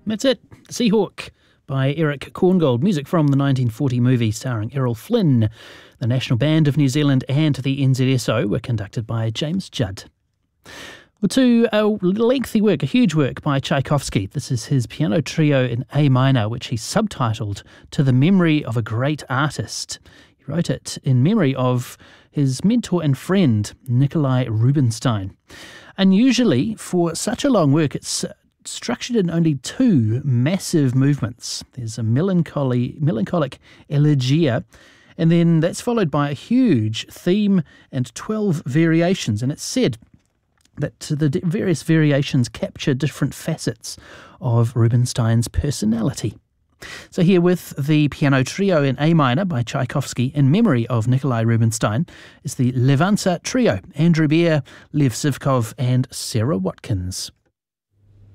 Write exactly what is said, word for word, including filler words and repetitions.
That's it. Seahawk by Eric Korngold. Music from the nineteen forty movie starring Errol Flynn. The National Band of New Zealand and the N Z S O were conducted by James Judd. Well, to a lengthy work, a huge work by Tchaikovsky. This is his piano trio in A minor, which he subtitled To the Memory of a Great Artist. He wrote it in memory of his mentor and friend, Nikolai Rubinstein. Unusually, for such a long work, it's structured in only two massive movements. There's a melancholy, melancholic elegia, and then that's followed by a huge theme and twelve variations. And it's said that the various variations capture different facets of Rubinstein's personality. So here with the piano trio in A minor by Tchaikovsky in memory of Nikolai Rubinstein is the Levanza Trio, Andrew Beer, Lev Sivkov and Sarah Watkins.